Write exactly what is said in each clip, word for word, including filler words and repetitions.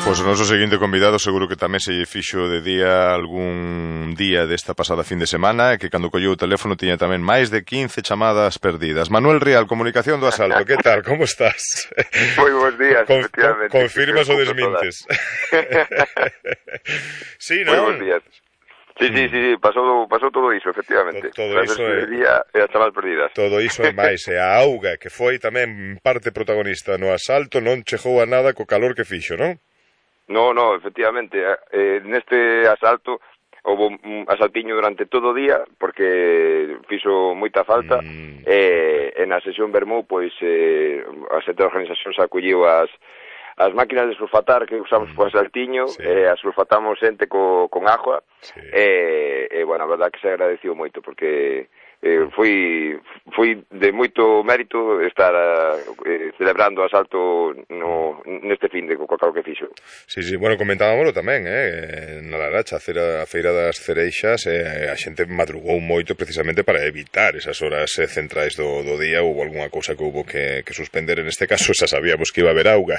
Pois o noso seguinte convidado seguro que tamén se lle fixo de día algún día desta pasada fin de semana, que cando colleu o teléfono tiña tamén máis de quince chamadas perdidas. Manuel Rial, Comunicación do Asalto, que tal? Como estás? Moi bons días, Con, efectivamente. Con, confirmas ou desmintes? Sí, non? Moi bons días. Sí, sí, sí, pasou, pasou todo iso, efectivamente. Todo, todo iso é... día e as chamadas perdidas. Todo iso e máis, e a auga, que foi tamén parte protagonista no asalto, non chegou a nada co calor que fixo, non? No, no, efectivamente, eh, neste asalto houve un asaltiño durante todo o día porque fixo moita falta mm. e, e na sesión Bermú pois eh, a xente da organización se acolliu as as máquinas de sulfatar que usamos mm. co asaltiño sí. e as sulfatamos xente co, con agua sí. e, e, bueno, a verdad que se agradeciu moito porque eh, foi, foi de moito mérito estar a, eh, celebrando o asalto no, neste fin de co calor que fixo. Sí, sí, bueno, comentábamoslo tamén, eh, na Laracha, a, cera, a Feira das Cereixas, eh, a xente madrugou moito precisamente para evitar esas horas eh, centrais do, do día, houve algunha cousa que houve que, que suspender, en este caso xa sabíamos que iba a haber auga.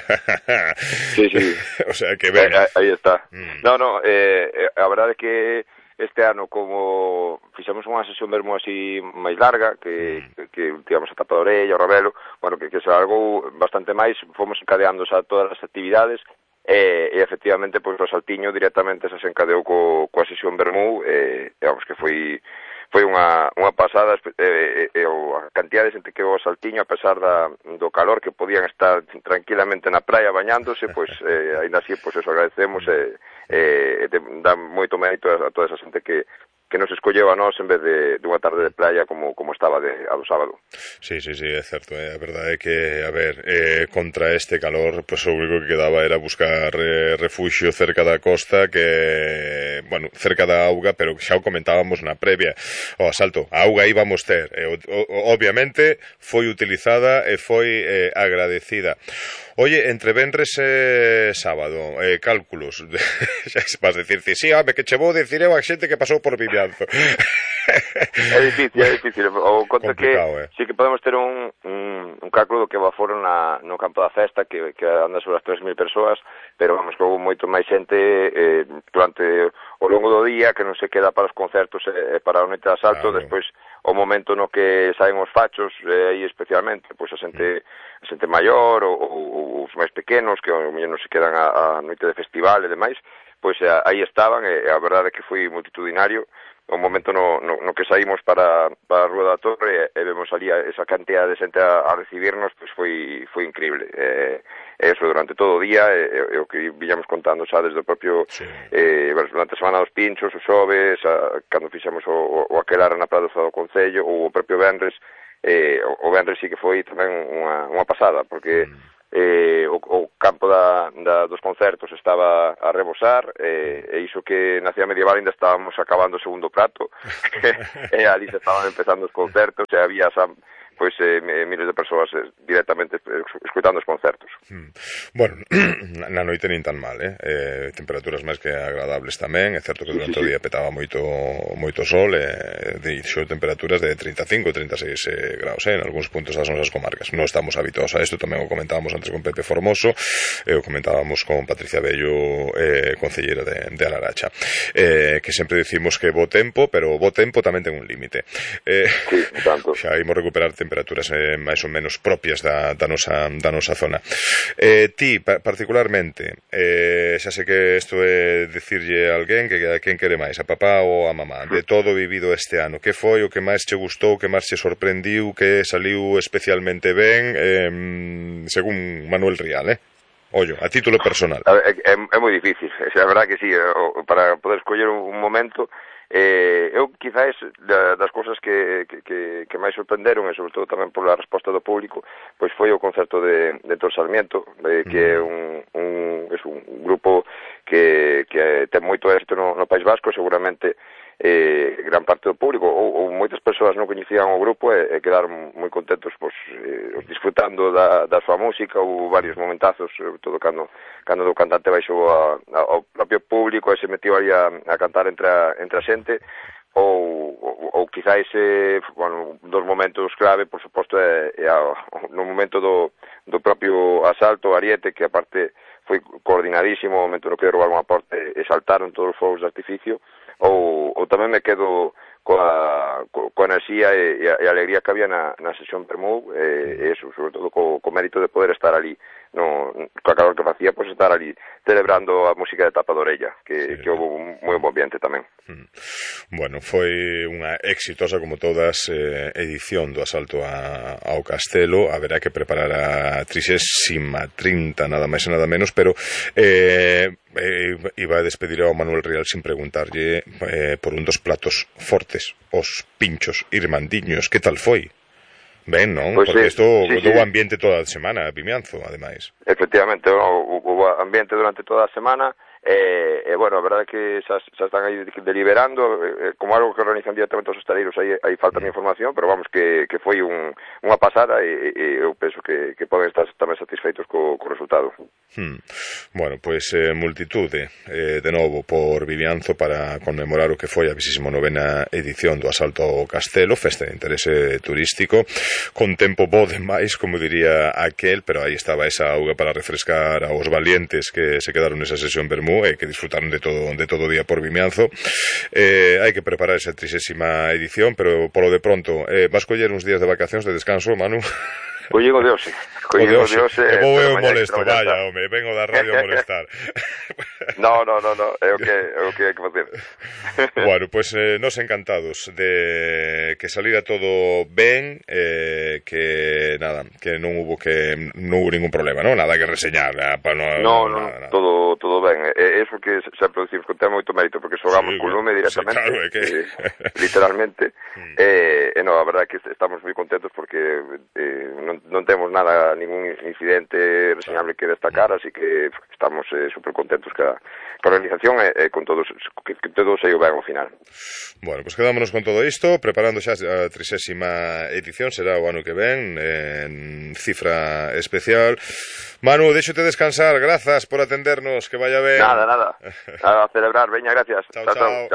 Sí, sí. O sea, que ben. Aí, aí está. Mm. No, no, eh, a verdade é que este ano, como fixemos unha sesión Bermú así máis larga, que, mm. que tivemos a tapa de orella, o rabelo, bueno, que, que se alargou bastante máis, fomos encadeando a todas as actividades, e, e efectivamente, pois, o saltiño directamente se encadeou co, coa sesión Bermú, e, e vamos, que foi foi unha, unha pasada, e, e, e a cantidad de xente que o saltiño, a pesar da, do calor, que podían estar tranquilamente na praia bañándose, pois, eh, ainda así, pois, eso agradecemos, e, e, e dá moito mérito a, a toda esa xente que que nos escolleu a nós en vez de, de unha tarde de playa como, como estaba de, a do sábado. Sí, sí, sí, é certo, eh? A verdade é que, a ver, eh, contra este calor, pues, o único que quedaba era buscar eh, refuxio cerca da costa, que, bueno, cerca da auga, pero xa o comentábamos na previa, o asalto, a auga íbamos ter, e, o, o, obviamente foi utilizada e foi eh, agradecida. Oye, entre venres e sábado, eh, cálculos, xa vas decirte, sí, home, que che vou dicir eu a xente que pasou por Vimianzo. É difícil, é difícil, o conto que eh? sí que podemos ter un, un, un cálculo que va foro na, no campo da festa, que, que anda sobre as tres mil persoas, pero vamos, que houve moito máis xente eh, durante o longo do día, que non se queda para os concertos e eh, para a noite de asalto, claro. Despois o momento no que saen os fachos, eh, aí especialmente, pois a xente... Mm. a xente maior ou, ou os máis pequenos que ao mellor non se quedan a, a noite de festival e demais, pois a, aí estaban e a verdade é que foi multitudinario o momento no, no, no que saímos para, para a Rúa da Torre e, e vemos ali esa cantidad de xente a, a recibirnos, pois foi, foi increíble e, e eso durante todo o día e, e o que viñamos contando xa desde o propio sí. eh, durante a semana dos pinchos, os xoves a, cando fixemos o, o aquelar na Pradoza do Concello ou o propio venres. Eh, o, o venres sí que foi tamén unha, unha pasada, porque mm. eh, o, o campo da, da, dos concertos estaba a rebosar, eh, e iso que na Cidade Medieval ainda estábamos acabando o segundo prato, e ali se estaban empezando os concertos, e había xa, pois eh, miles de persoas eh, directamente escutando os concertos. Hmm. Bueno, na noite nin tan mal, eh? eh temperaturas máis que agradables tamén, é certo que durante sí, sí, o día petaba moito moito sol, e eh, dixo temperaturas de trinta e cinco, trinta e seis eh, graus, eh, en algúns puntos das nosas comarcas. Non estamos habituados a isto, tamén o comentábamos antes con Pepe Formoso, e o comentábamos con Patricia Bello, eh, concelleira de, de Alaracha, eh, que sempre dicimos que bo tempo, pero bo tempo tamén ten un límite. Eh, sí, tanto. Xa imos recuperar temperaturas eh, máis ou menos propias da, da, nosa, da nosa zona. Eh, ti, pa, particularmente, eh, xa sei que isto é dicirlle a alguén que a quen quere máis, a papá ou a mamá, de todo vivido este ano, que foi o que máis che gustou, que máis che sorprendiu, que saliu especialmente ben, eh, según Manuel Rial, eh? Ollo, a título personal. A ver, é, é moi difícil, a verdad que sí, para poder escoller un momento. Eh, eu, quizáis, da, das cousas que, que, que máis sorprenderon, e sobre todo tamén pola resposta do público, pois foi o concerto de, de Tor Sarmiento, de, que é un, un, es un grupo que, que ten moito éxito no, no País Vasco, seguramente eh, gran parte do público, ou, ou moitas persoas non coñecían o grupo e, e quedaron moi contentos, pois, eh, disfrutando da, da súa música, ou varios momentazos, sobre todo cando, cando o cantante baixou a, a, ao propio público e se metió aí a, a cantar entre a, entre a xente, ou, ou, ou quizáis eh, bueno, dos momentos clave, por suposto, é, é a, no momento do, do propio asalto Ariete, que aparte foi coordinadísimo, o momento no que roubaron a porta e saltaron todos os fogos de artificio, ou, ou tamén me quedo coa, co, coa enerxía e, e, a, e a alegría que había na, na sesión Vermú, e, e eso, sobre todo co, co mérito de poder estar ali, no, coa calor que facía, pois estar ali celebrando a música de Tapa de Orella, que, sí. que houve un moi bo ambiente tamén. Bueno, foi unha exitosa, como todas, eh, edición do asalto a, ao castelo. Haberá que preparar a trixésima trinta, nada máis e nada menos, pero eh, eh, iba a despedir ao Manuel Rial sin preguntarlle eh, por un dos platos fortes, os pinchos irmandiños. Que tal foi? Ben, non? Pues porque isto sí, sí, houve sí. ambiente toda a semana, Vimianzo, ademais. Efectivamente, houve ambiente durante toda a semana, e, e bueno, a verdade é que xa, xa están aí deliberando, eh, como algo que organizan directamente os hostaleiros, aí, aí falta mm. información, pero vamos, que, que foi un, unha pasada, e, e eu penso que, que poden estar tamén satisfeitos co, co resultado. Hmm. Bueno, pois pues, eh, multitude eh, de novo por Vimianzo para conmemorar o que foi a vinte e novena edición do asalto ao castelo, festa de interese turístico, con tempo bo demais, como diría aquel, pero aí estaba esa auga para refrescar aos valientes que se quedaron nesa sesión Vermú e que disfrutaron de todo de todo o día por Vimianzo. Eh, hai que preparar esa trixésima edición, pero polo de pronto, eh, vas coller uns días de vacacións de descanso, Manu? Collego de hoxe. Collego de hoxe. E vou eu molesto, vaya, home, vengo da radio a molestar. No, no, no, no, é o que é o que hai que facer. Bueno, pois pues, eh, nos encantados de que salira todo ben, eh, que nada, que non hubo que non hubo ningún problema, non? Nada que reseñar, nada, pa, no, no, no, nada, nada. todo todo ben. É eso que sempre dicimos que ten moito mérito porque xogamos sí, con lume directamente, sí, claro, é que... eh, literalmente. mm. eh, e no, a verdade é que estamos moi contentos porque eh, non, non temos nada, ningún incidente reseñable que destacar, mm. así que estamos eh, super contentos ca, ca organización e, e con todos que, que todo saiu ben ao final. Bueno, pois pues quedámonos con todo isto, preparando xa a trixésima edición, será o ano que ven, en cifra especial. Manu, deixote descansar, grazas por atendernos, que vaya ben. Nada, nada, a celebrar, veña, gracias. Chao, chao. chao.